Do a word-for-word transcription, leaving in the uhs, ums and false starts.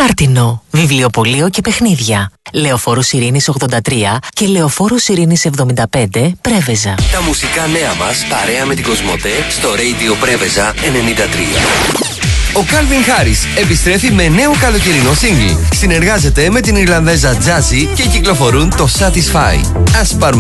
Χάρτινο, βιβλιοπωλείο και παιχνίδια. Λεωφόρος Ειρήνης ογδόντα τρία και Λεωφόρος Ειρήνης εβδομήντα πέντε, Πρέβεζα. Τα μουσικά νέα μας παρέα με την Κοσμοτέ στο Radio Πρέβεζα ενενήντα τρία. Ο Calvin Harris επιστρέφει με νέο καλοκαιρινό single. Συνεργάζεται με την Ιρλανδέζα Jazzy και κυκλοφορούν το Satisfy. Ας πάρουμε